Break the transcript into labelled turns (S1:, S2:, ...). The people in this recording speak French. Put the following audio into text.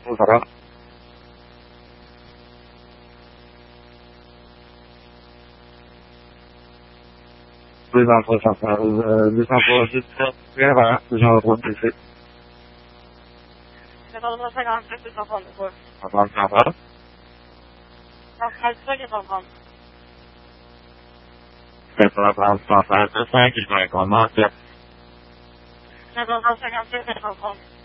S1: ça va? Les infos, ça va. Les infos, c'est ça. Bien, voilà. Les gens vont te laisser.
S2: 1457, 233.
S1: Ça va?
S2: 435,
S1: C'est pour la France, 155, je vais commencer.
S2: 457, 430.